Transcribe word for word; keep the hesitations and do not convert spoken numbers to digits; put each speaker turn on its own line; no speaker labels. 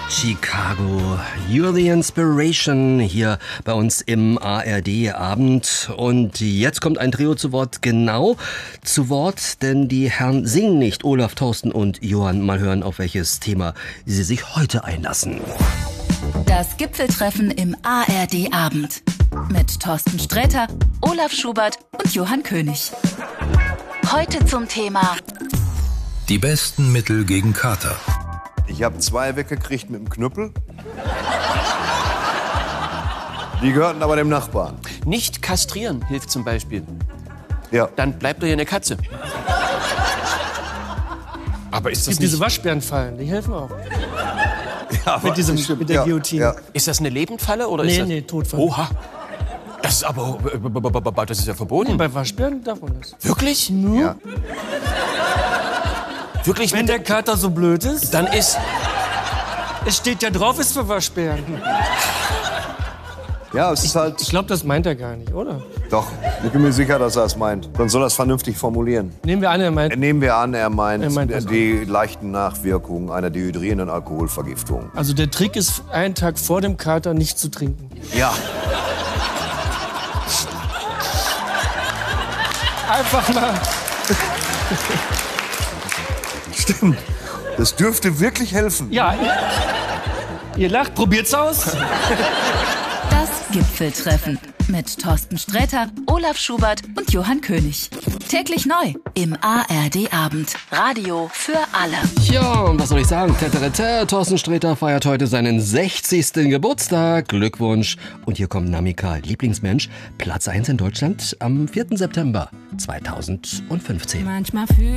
Chicago, You're the Inspiration, hier bei uns im A R D-Abend. Und jetzt kommt ein Trio zu Wort, genau zu Wort, denn die Herren singen nicht, Olaf, Thorsten und Johann. Mal hören, auf welches Thema sie sich heute einlassen.
Das Gipfeltreffen im A R D-Abend mit Thorsten Sträter, Olaf Schubert und Johann König. Heute zum Thema
die besten Mittel gegen Kater.
Ich habe zwei weggekriegt mit dem Knüppel. Die gehörten aber dem Nachbarn.
Nicht kastrieren hilft zum Beispiel.
Ja.
Dann bleibt doch hier eine Katze. Aber ist das
nicht... Diese Waschbärenfallen, die helfen auch.
Ja,
mit, diesem, mit der
ja,
Guillotine.
Ja.
Ist das eine Lebendfalle oder
nee,
ist das...
Nee, Todfall.
Oha. Das ist aber... Das ist ja verboten.
Nee, bei Waschbären darf man das.
Wirklich?
Ja.
Wirklich?
Wenn der Kater so blöd ist,
dann ist...
Es steht ja drauf, ist für Waschbären.
Ja, es ist halt...
Ich glaube, das meint er gar nicht, oder?
Doch, ich bin mir sicher, dass er es meint. Dann soll er es vernünftig formulieren.
Nehmen wir an, er meint...
Nehmen wir an, er meint,
er meint
die leichten Nachwirkungen einer dehydrierenden Alkoholvergiftung.
Also der Trick ist, einen Tag vor dem Kater nicht zu trinken.
Ja.
Einfach mal...
Stimmt. Das dürfte wirklich helfen.
Ja, ihr, ihr lacht, probiert's aus.
Das Gipfeltreffen mit Thorsten Sträter, Olaf Schubert und Johann König. Täglich neu im A R D-Abend. Radio für alle.
Ja, und was soll ich sagen? Täterete, Thorsten Sträter feiert heute seinen sechzigsten Geburtstag. Glückwunsch. Und hier kommt Namika, Lieblingsmensch, Platz eins in Deutschland am vierten September zweitausendfünfzehn.
Manchmal fühl